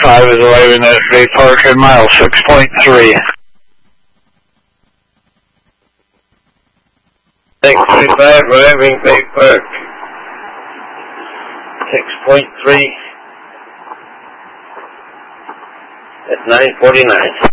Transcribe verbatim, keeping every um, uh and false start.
five is arriving at Bay Park at mile six point three. six thirty-five arriving Bay Park. six point three at nine forty-nine.